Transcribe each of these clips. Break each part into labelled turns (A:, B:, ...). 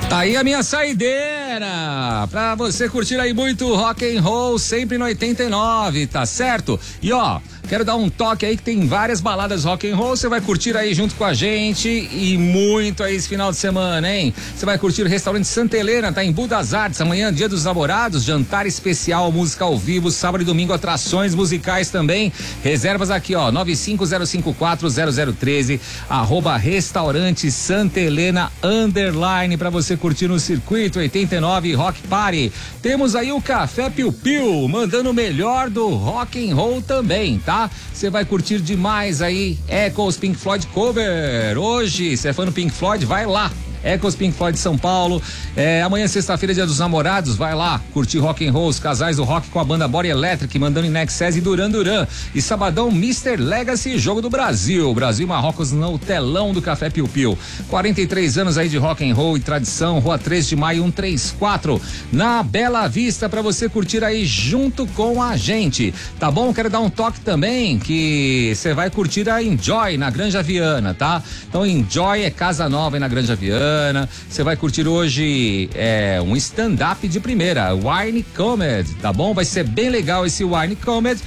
A: Tá aí a minha saideira pra você curtir aí muito rock and roll sempre no 89, tá certo? E ó, quero dar um toque aí que tem várias baladas rock and roll, você vai curtir aí junto com a gente e muito aí esse final de semana, hein? Você vai curtir o restaurante Santa Helena, tá em Budas Artes, amanhã Dia dos Namorados, jantar especial, música ao vivo, sábado e domingo atrações musicais também. Reservas aqui ó, 950540013 @restaurante Santa Helena _ pra você curtir no Circuito 89 Rock Party. Temos aí o Café Piu Piu, mandando o melhor do rock and roll também, tá? Você vai curtir demais aí Echoes Pink Floyd cover. Hoje, se é fã do Pink Floyd, vai lá. Echoes Pink Floyd de São Paulo. Amanhã, sexta-feira, Dia dos Namorados, vai lá curtir rock and roll, os casais do rock com a banda Body Electric, mandando em Nexus e Duran Duran. E sabadão, Mr. Legacy, Jogo do Brasil. Brasil e Marrocos no telão do Café Piu Piu. 43 anos aí de rock and roll e tradição, Rua 3 de Maio 134, na Bela Vista, pra você curtir aí junto com a gente, tá bom? Quero dar um toque também que você vai curtir a Enjoy na Granja Viana, tá? Então Enjoy é casa nova aí na Granja Viana. Você vai curtir hoje um stand-up de primeira, Wine Comedy, tá bom? Vai ser bem legal esse Wine Comedy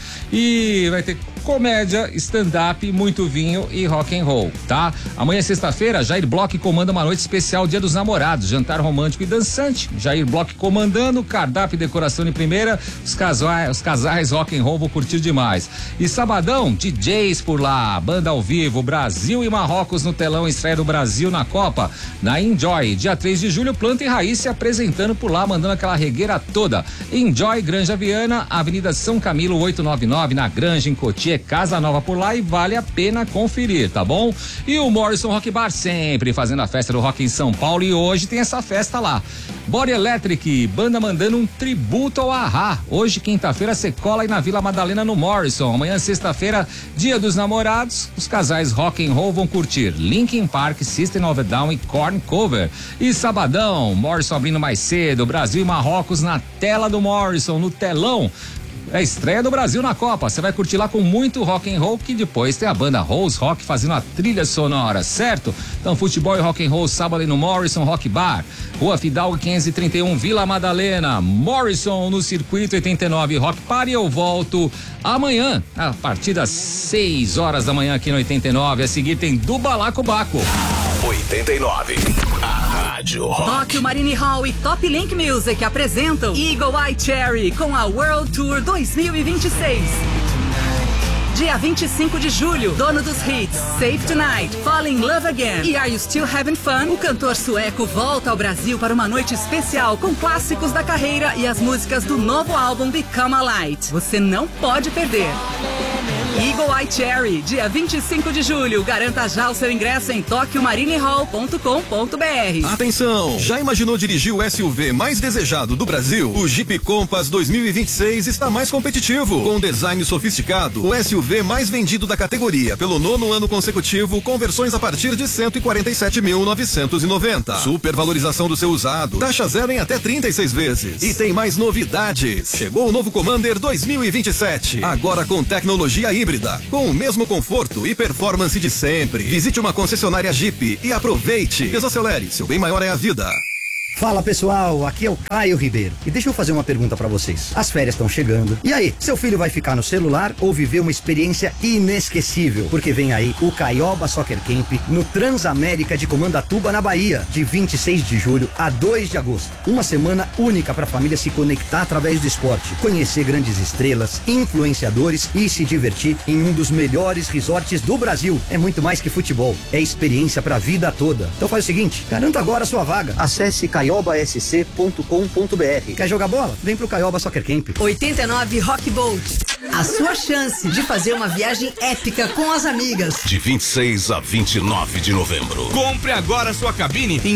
A: e vai ter comédia, stand-up, muito vinho e rock and roll, tá? Amanhã, sexta-feira, Jair Bloch comanda uma noite especial Dia dos Namorados, jantar romântico e dançante. Jair Bloch comandando, cardápio e decoração de primeira, os casais rock and roll vão curtir demais. E sabadão, DJs por lá, banda ao vivo, Brasil e Marrocos no telão, estreia do Brasil na Copa, na Enjoy. Dia 3 de julho, Planta e Raiz se apresentando por lá, mandando aquela regueira toda. Enjoy, Granja Viana, Avenida São Camilo 899, na Granja, em Cotia. Casa nova por lá e vale a pena conferir, tá bom? E o Morrison Rock Bar sempre fazendo a festa do rock em São Paulo e hoje tem essa festa lá. Body Electric, banda mandando um tributo ao A-ha. Hoje, quinta-feira, você cola aí na Vila Madalena no Morrison. Amanhã, sexta-feira, Dia dos Namorados, os casais rock and roll vão curtir Linkin Park, System of a Down e Korn cover. E sabadão, Morrison abrindo mais cedo, Brasil e Marrocos na tela do Morrison, no telão. É a estreia do Brasil na Copa. Você vai curtir lá com muito rock and roll, que depois tem a banda Rose Rock fazendo a trilha sonora, certo? Então, futebol e rock and roll sábado ali no Morrison Rock Bar, Rua Fidalgo 531, Vila Madalena. Morrison no Circuito 89 Rock Party. Eu volto amanhã a partir das 6 horas da manhã aqui no 89. A seguir tem do Balacobaco.
B: 89. A Rádio Rock.
C: Tóquio Marine Hall e Top Link Music apresentam Eagle Eye Cherry com a World Tour 2026. Dia 25 de julho, dono dos hits Save Tonight, Fall in Love Again e Are You Still Having Fun? O cantor sueco volta ao Brasil para uma noite especial com clássicos da carreira e as músicas do novo álbum Become a Light. Você não pode perder. Eagle Eye Cherry, dia 25 de julho. Garanta já o seu ingresso em tokyomarinehall.com.br.
D: Atenção! Já imaginou dirigir o SUV mais desejado do Brasil? O Jeep Compass 2026 está mais competitivo. Com design sofisticado, o SUV mais vendido da categoria pelo 9º ano consecutivo, com versões a partir de 147.990. Supervalorização do seu usado, taxa zero em até 36 vezes. E tem mais novidades. Chegou o novo Commander 2027, agora com tecnologia híbrida, com o mesmo conforto e performance de sempre. Visite uma concessionária Jeep e aproveite. Desacelere, seu bem maior é a vida.
E: Fala pessoal, aqui é o Caio Ribeiro e deixa eu fazer uma pergunta pra vocês. As férias estão chegando. E aí, seu filho vai ficar no celular ou viver uma experiência inesquecível? Porque vem aí o Caioba Soccer Camp no Transamérica de Comandatuba, na Bahia, de 26 de julho a 2 de agosto. Uma semana única pra família se conectar através do esporte, conhecer grandes estrelas, influenciadores e se divertir em um dos melhores resorts do Brasil. É muito mais que futebol, é experiência pra vida toda. Então faz o seguinte, garanta agora a sua vaga. Acesse caiobasc.com.br. Quer jogar bola? Vem pro Caioba Soccer Camp.
C: 89 Rock Boat. A sua chance de fazer uma viagem épica com as amigas.
B: De 26 a 29 de novembro.
F: Compre agora sua cabine em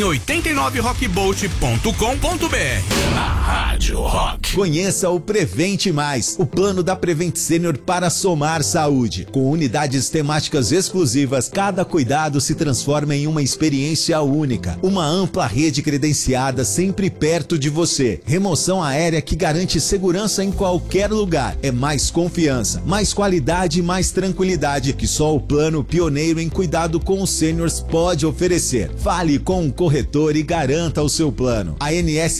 F: 89rockboat.com.br.
B: A Rádio Rock.
G: Conheça o Prevente Mais, o plano da Prevent Senior para somar saúde. Com unidades temáticas exclusivas, cada cuidado se transforma em uma experiência única. Uma ampla rede credenciada sempre perto de você. Remoção aérea que garante segurança em qualquer lugar. É mais confortável confiança, mais qualidade e mais tranquilidade que só o plano pioneiro em cuidado com os sêniors pode oferecer. Fale com um corretor e garanta o seu plano. ANS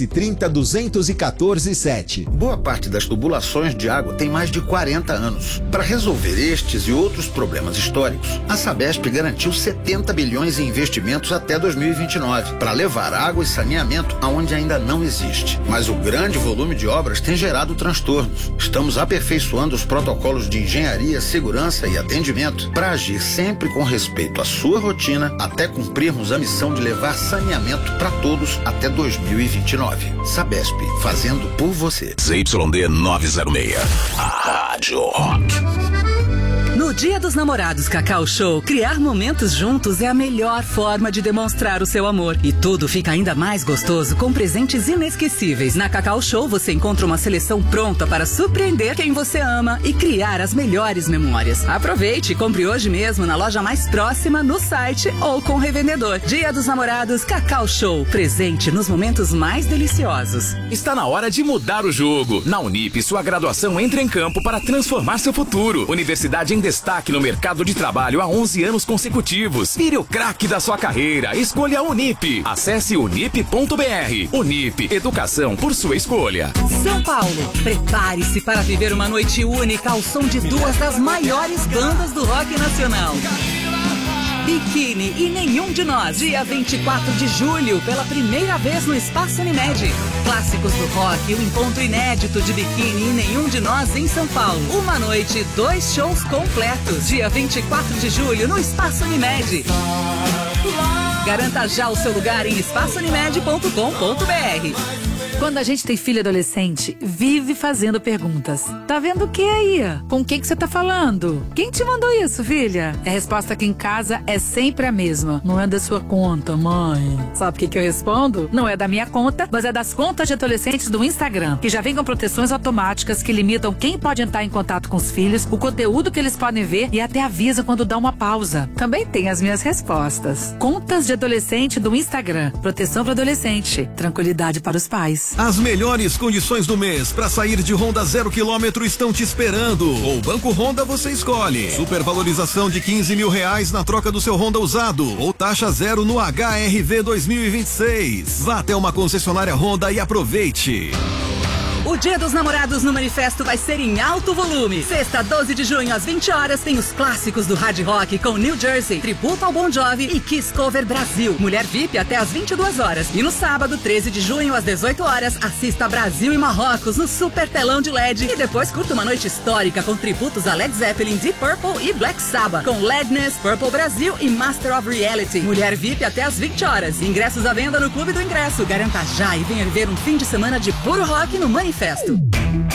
G: 30.214.7.
H: Boa parte das tubulações de água tem mais de 40 anos. Para resolver estes e outros problemas históricos, a Sabesp garantiu 70 bilhões em investimentos até 2029 para levar água e saneamento aonde ainda não existe. Mas o grande volume de obras tem gerado transtornos. Estamos aperfeiçoando os protocolos de engenharia, segurança e atendimento para agir sempre com respeito à sua rotina até cumprirmos a missão de levar saneamento para todos até 2029. Sabesp, fazendo por você.
B: ZYD 906, a Rádio Rock.
C: No Dia dos Namorados Cacau Show, criar momentos juntos é a melhor forma de demonstrar o seu amor. E tudo fica ainda mais gostoso com presentes inesquecíveis. Na Cacau Show você encontra uma seleção pronta para surpreender quem você ama e criar as melhores memórias. Aproveite e compre hoje mesmo na loja mais próxima, no site ou com o revendedor. Dia dos Namorados Cacau Show, presente nos momentos mais deliciosos.
F: Está na hora de mudar o jogo. Na Unip, sua graduação entra em campo para transformar seu futuro. Universidade em destaque no mercado de trabalho há 11 anos consecutivos. Vire o craque da sua carreira. Escolha a Unip. Acesse unip.br. Unip, educação por sua escolha.
C: São Paulo, prepare-se para viver uma noite única ao som de duas das maiores bandas do rock nacional. Biquíni e Nenhum de Nós, dia 24 de julho, pela primeira vez no Espaço Unimed. Clássicos do rock, o encontro inédito de Biquíni e Nenhum de Nós em São Paulo. Uma noite, 2 shows completos. Dia 24 de julho, no Espaço Unimed. Garanta já o seu lugar em espaçounimed.com.br.
I: Quando a gente tem filho adolescente, vive fazendo perguntas. Tá vendo o que aí? Com quem que você tá falando? Quem te mandou isso, filha? A resposta aqui em casa é sempre a mesma. Não é da sua conta, mãe. Sabe o que eu respondo? Não é da minha conta, mas é das contas de adolescentes do Instagram, que já vem com proteções automáticas que limitam quem pode entrar em contato com os filhos, o conteúdo que eles podem ver e até avisa quando dá uma pausa. Também tem as minhas respostas. Contas de adolescente do Instagram. Proteção para adolescente. Tranquilidade para os pais.
D: As melhores condições do mês para sair de Honda 0 km estão te esperando. O Banco Honda você escolhe. Supervalorização de R$15 mil na troca do seu Honda usado ou taxa zero no HRV 2026. Vá até uma concessionária Honda e aproveite.
C: O Dia dos Namorados no Manifesto vai ser em alto volume. Sexta, 12 de junho, às 20 horas, tem os clássicos do Hard Rock com New Jersey, tributo ao Bon Jovi e Kiss Cover Brasil. Mulher VIP até às 22 horas. E no sábado, 13 de junho, às 18 horas, assista Brasil e Marrocos no super telão de LED. E depois curta uma noite histórica com tributos a Led Zeppelin, Deep Purple e Black Sabbath, com Ledness, Purple Brasil e Master of Reality. Mulher VIP até às 20 horas. Ingressos à venda no Clube do Ingresso. Garanta já e venha viver um fim de semana de puro rock no Manifesto.